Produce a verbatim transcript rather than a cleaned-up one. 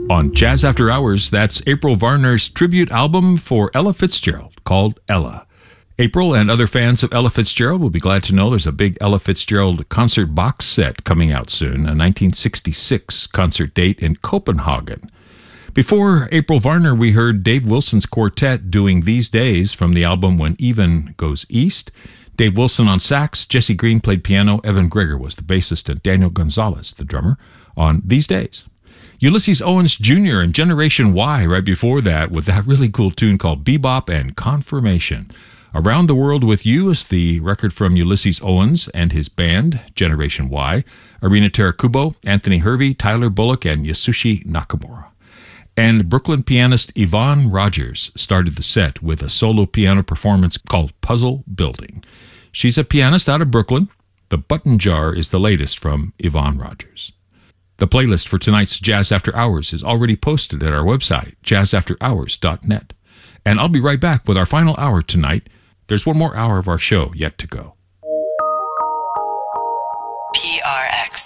On Jazz After Hours, that's April Varner's tribute album for Ella Fitzgerald called Ella. April and other fans of Ella Fitzgerald will be glad to know there's a big Ella Fitzgerald concert box set coming out soon, a nineteen sixty-six concert date in Copenhagen. Before April Varner, we heard Dave Wilson's quartet doing These Days from the album When Even Goes East. Dave Wilson on sax, Jesse Green played piano, Evan Gregor was the bassist, and Daniel Gonzalez, the drummer, on These Days. Ulysses Owens Junior and Generation Y right before that with that really cool tune called Bebop and Confirmation. Around the World with You is the record from Ulysses Owens and his band, Generation Y, Arina Terakubo, Anthony Hervey, Tyler Bullock, and Yasushi Nakamura. And Brooklyn pianist Yvonne Rogers started the set with a solo piano performance called Puzzle Building. She's a pianist out of Brooklyn. The Button Jar is the latest from Yvonne Rogers. The playlist for tonight's Jazz After Hours is already posted at our website, jazz after hours dot net. And I'll be right back with our final hour tonight. There's one more hour of our show yet to go. P R X.